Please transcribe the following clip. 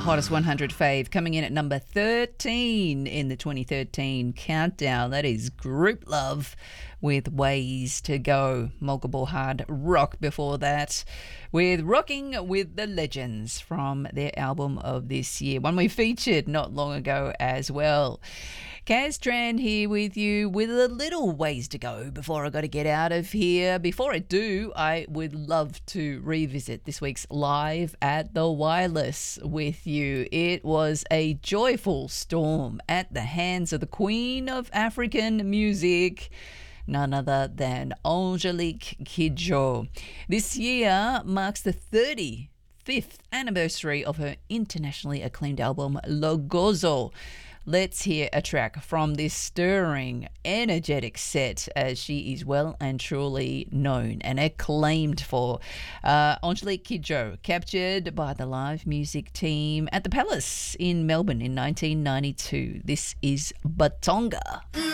Hottest 100 Fave, coming in at number 13 in the 2013 countdown. That is Group Love with Ways to Go. Multiple hard rock before that with Rocking with the Legends from their album of this year, one we featured not long ago as well. Kaz Tran here with you with a little ways to go before I got to get out of here. Before I do, I would love to revisit this week's Live at the Wireless with you. It was a joyful storm at the hands of the Queen of African music, none other than Angelique Kidjo. This year marks the 35th anniversary of her internationally acclaimed album Logozo. Let's hear a track from this stirring, energetic set, as she is well and truly known and acclaimed for. Angelique Kidjo, captured by the live music team at the Palace in Melbourne in 1992. This is Batonga.